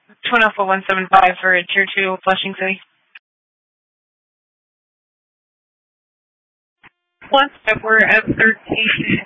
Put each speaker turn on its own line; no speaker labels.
Twin Alpha 175 for Tier 2, Flushing City. One step, we're at 13.